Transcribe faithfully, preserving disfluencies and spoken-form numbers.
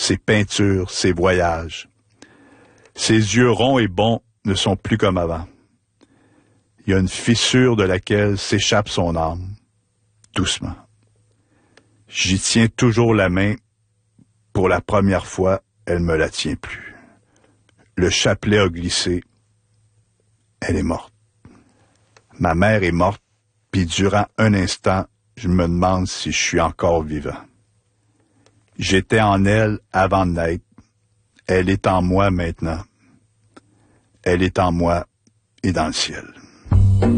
ses peintures, ses voyages. Ses yeux ronds et bons ne sont plus comme avant. Il y a une fissure de laquelle s'échappe son âme, doucement. J'y tiens toujours la main. Pour la première fois, elle me la tient plus. Le chapelet a glissé. Elle est morte. Ma mère est morte, puis durant un instant, je me demande si je suis encore vivant. J'étais en elle avant de naître. Elle est en moi maintenant. Elle est en moi et dans le ciel.